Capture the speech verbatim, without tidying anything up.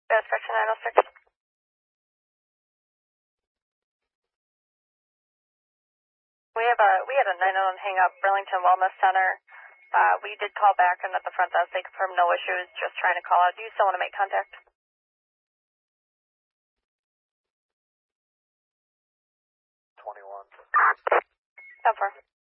Dispatcher nine oh six. We have a we had a nine oh one hang up, Burlington Wellness Center. Uh, we did call back, and at the front desk they confirmed no issues. Just trying to call out. Do you still want to make contact? Twenty-one. ten four.